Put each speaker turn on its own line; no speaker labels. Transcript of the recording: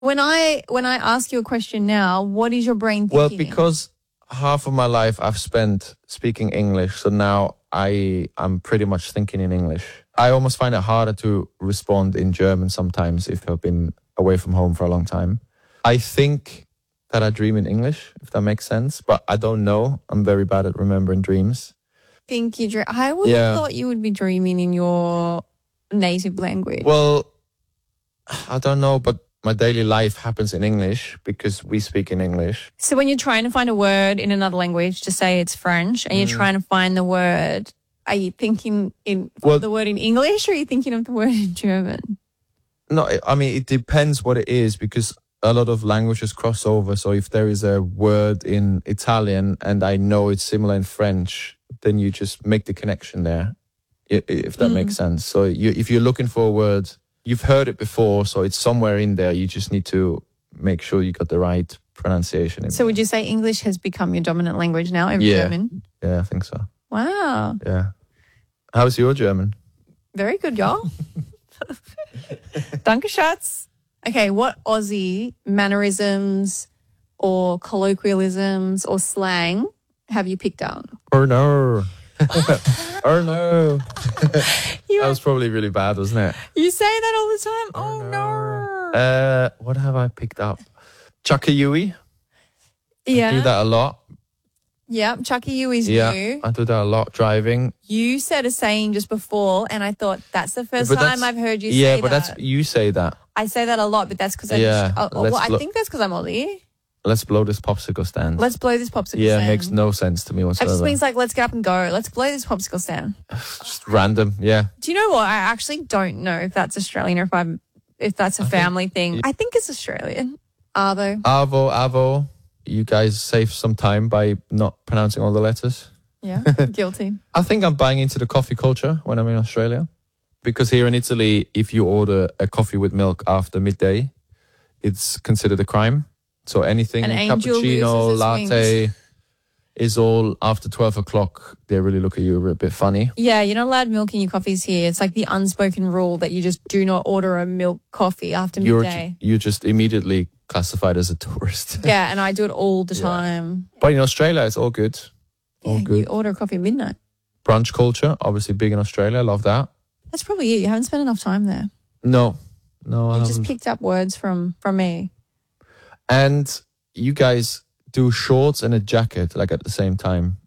When I ask you a question now, what is your brain thinking?
Well, because half of my life I've spent speaking English, so now I'm pretty much thinking in English. I almost find it harder to respond in German sometimes if I've been away from home for a long time. I think that I dream in English, if that makes sense, but I don't know. I'm very bad at remembering dreams.
Think you dream. I would have thought you would be dreaming in your native language.
Well, I don't know, but my daily life happens in English because we speak in English.
So when you're trying to find a word in another language, to say it's French, and you're trying to find the word, are you thinking the word in English or are you thinking of the word in German?
No, I mean, it depends what it is because a lot of languages cross over. So if there is a word in Italian and I know it's similar in French, then you just make the connection there, if that makes sense. So if you're looking for a word, you've heard it before, so it's somewhere in there. You just need to make sure you got the right pronunciation.
So would you say English has become your dominant language now over German?
Yeah, I think so.
Wow.
Yeah. How's your German?
Very good, y'all. Danke, Schatz. Okay, what Aussie mannerisms or colloquialisms or slang have you picked up?
Oh, no. Oh, no. That was probably really bad, wasn't it?
You say that all the time. Oh, no.
What have I picked up? Chakayui.
Yeah.
I do that a lot.
Yeah, Chucky U is
Yeah,
new.
I do that a lot, driving.
You said a saying just before, and I thought that's the first time I've heard you say that.
Yeah, but you say that.
I say that a lot, but that's because I think that's because I'm Aussie.
Let's blow this popsicle stand.
Let's blow this popsicle stand.
Yeah, it makes no sense to me
It
whatsoever.
just means like, let's get up and go. Let's blow this popsicle stand.
Just random, yeah.
Do you know what? I actually don't know if that's Australian or if that's a family thing. I think it's Australian. Arvo.
Avo. You guys save some time by not pronouncing all the letters.
Yeah, guilty.
I think I'm buying into the coffee culture when I'm in Australia. Because here in Italy, if you order a coffee with milk after midday, it's considered a crime. So anything, cappuccino, latte, is all after 12 o'clock. They really look at you a bit funny.
Yeah, you're not allowed milk in your coffees here. It's like the unspoken rule that you just do not order a milk coffee after midday.
You're just immediately classified as a tourist.
Yeah, and I do it all the time.
But in Australia, it's all good. All good.
You order a coffee at midnight.
Brunch culture, obviously big in Australia. I love that.
That's probably it. You haven't spent enough time there.
No, I haven't.
Just picked up words from me.
And you guys do shorts and a jacket like at the same time.